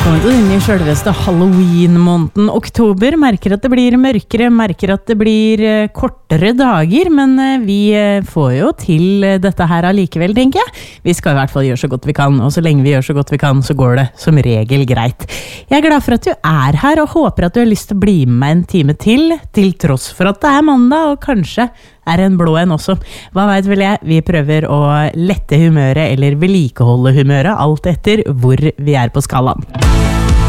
kommet inn I selveste Halloween-måneden. Oktober merker at det blir mørkere, merker at det blir kortere dager, men vi får jo til dette her allikevel, tenker jeg. Vi skal I hvert fall gjøre så godt vi kan, og så lenge vi gjør så godt vi kan, så går det som regel greit. Jeg glad for at du her, og håper at du har lyst til å bli med meg en time til tross for at det mandag, og kanskje en blå en også. Hva vet vel jeg? Vi prøver å lette humøret eller vedlikeholde humøret, alt etter hvor vi på skalaen.